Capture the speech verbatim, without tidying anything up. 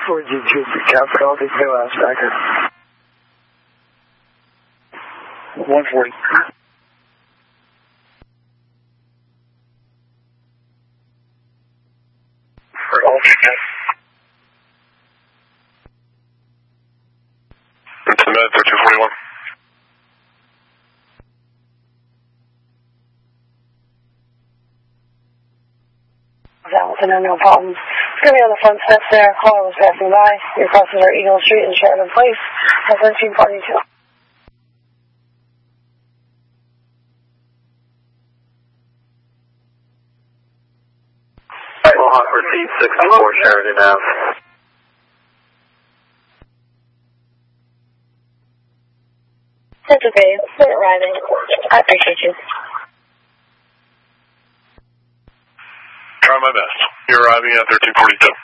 four G two Capital, take the last record. one forty. For alternate. It's the med, thirty-two forty-one. Hamilton, no problem. It's going to be on the front steps there. Caller was passing by. Your crosses are Eagle Street and Sheridan Place. thirteen forty-two. Mohawk received sixty-four Sheridan Ave. That's okay. We're arriving. I appreciate you. Try my best. You're arriving at thirteen forty-two.